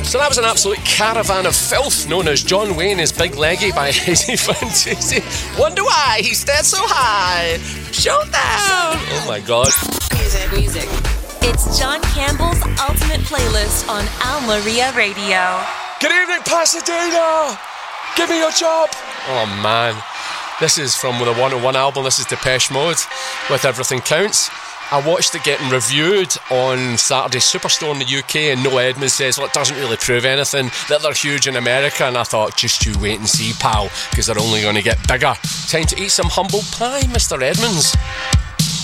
So that was an absolute caravan of filth known as John Wayne is Big Leggy by Hazy Fantasy. Wonder why he stands so high. Showdown! Oh my god. Music. It's John Campbell's Ultimate Playlist on Al Maria Radio. Good evening, Pasadena! Give me your job! Oh man. This is from the 101 album. This is Depeche Mode with Everything Counts. I watched it getting reviewed on Saturday's Superstore in the UK, and Noah Edmonds says, well, it doesn't really prove anything, that they're huge in America. And I thought, just you wait and see, pal, because they're only going to get bigger. Time to eat some humble pie, Mr. Edmonds.